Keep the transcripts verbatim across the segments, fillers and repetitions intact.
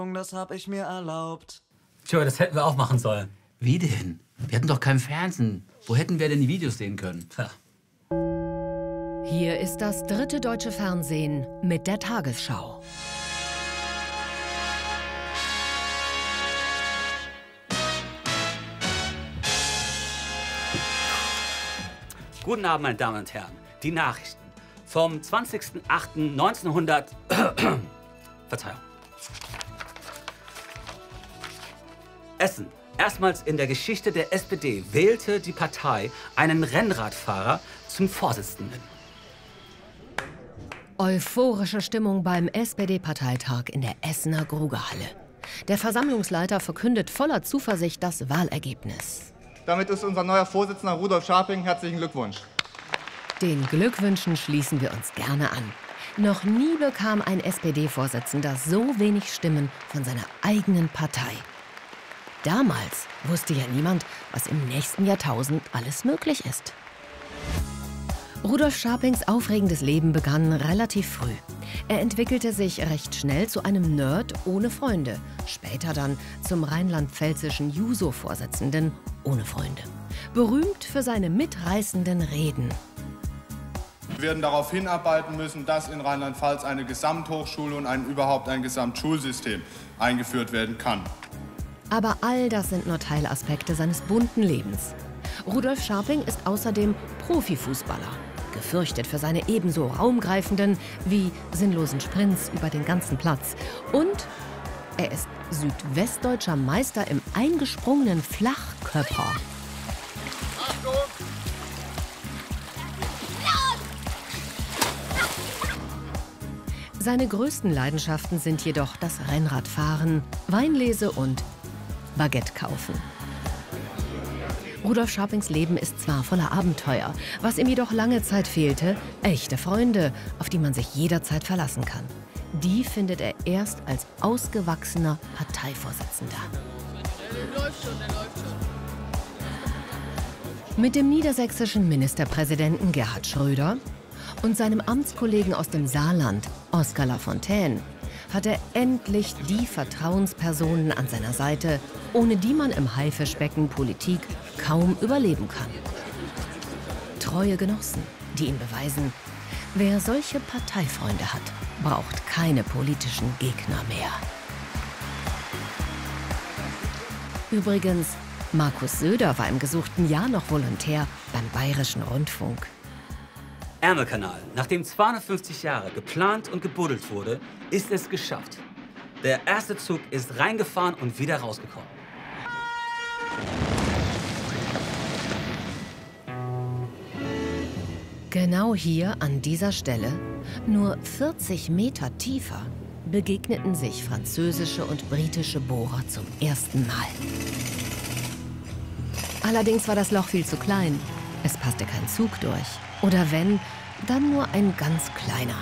Das hab ich mir erlaubt. Tja, das hätten wir auch machen sollen. Wie denn? Wir hatten doch kein Fernsehen. Wo hätten wir denn die Videos sehen können? Tja. Hier ist das dritte deutsche Fernsehen mit der Tagesschau. Guten Abend, meine Damen und Herren. Die Nachrichten vom zwanzigsten achten neunzehnhundert... Verzeihung. Essen. Erstmals in der Geschichte der S P D wählte die Partei einen Rennradfahrer zum Vorsitzenden. Euphorische Stimmung beim S P D-Parteitag in der Essener Grugehalle. Der Versammlungsleiter verkündet voller Zuversicht das Wahlergebnis. Damit ist unser neuer Vorsitzender Rudolf Scharping. Herzlichen Glückwunsch. Den Glückwünschen schließen wir uns gerne an. Noch nie bekam ein S P D-Vorsitzender so wenig Stimmen von seiner eigenen Partei. Damals wusste ja niemand, was im nächsten Jahrtausend alles möglich ist. Rudolf Scharpings aufregendes Leben begann relativ früh. Er entwickelte sich recht schnell zu einem Nerd ohne Freunde, später dann zum rheinland-pfälzischen Juso-Vorsitzenden ohne Freunde. Berühmt für seine mitreißenden Reden. Wir werden darauf hinarbeiten müssen, dass in Rheinland-Pfalz eine Gesamthochschule und ein, überhaupt ein Gesamtschulsystem eingeführt werden kann. Aber all das sind nur Teilaspekte seines bunten Lebens. Rudolf Scharping ist außerdem Profifußballer, gefürchtet für seine ebenso raumgreifenden wie sinnlosen Sprints über den ganzen Platz. Und er ist südwestdeutscher Meister im eingesprungenen Flachkörper. Achtung! Seine größten Leidenschaften sind jedoch das Rennradfahren, Weinlese und Baguette kaufen. Rudolf Scharpings Leben ist zwar voller Abenteuer, was ihm jedoch lange Zeit fehlte, echte Freunde, auf die man sich jederzeit verlassen kann. Die findet er erst als ausgewachsener Parteivorsitzender. Der läuft schon, der läuft schon. Mit dem niedersächsischen Ministerpräsidenten Gerhard Schröder und seinem Amtskollegen aus dem Saarland, Oskar Lafontaine, hat er endlich die Vertrauenspersonen an seiner Seite, ohne die man im Haifischbecken Politik kaum überleben kann. Treue Genossen, die ihm beweisen, wer solche Parteifreunde hat, braucht keine politischen Gegner mehr. Übrigens, Markus Söder war im gesuchten Jahr noch Volontär beim Bayerischen Rundfunk. Ärmelkanal. Nachdem zweihundertfünfzig Jahre geplant und gebuddelt wurde, ist es geschafft. Der erste Zug ist reingefahren und wieder rausgekommen. Genau hier an dieser Stelle, nur vierzig Meter tiefer, begegneten sich französische und britische Bohrer zum ersten Mal. Allerdings war das Loch viel zu klein. Es passte kein Zug durch. Oder wenn, dann nur ein ganz kleiner.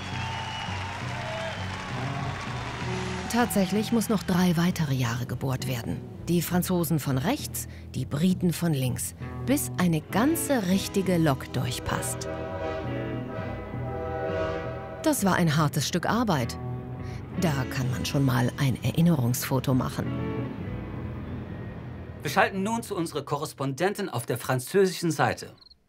Tatsächlich muss noch drei weitere Jahre gebohrt werden. Die Franzosen von rechts, die Briten von links, bis eine ganze richtige Lok durchpasst. Das war ein hartes Stück Arbeit. Da kann man schon mal ein Erinnerungsfoto machen. Wir schalten nun zu unserer Korrespondentin auf der französischen Seite.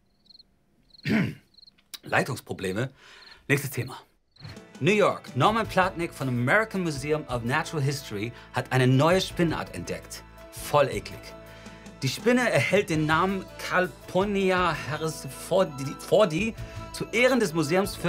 Leitungsprobleme. Nächstes Thema. New York. Norman Platnick von American Museum of Natural History hat eine neue Spinnart entdeckt. Voll eklig. Die Spinne erhält den Namen Calpurnia herrusfordi zu Ehren des Museums für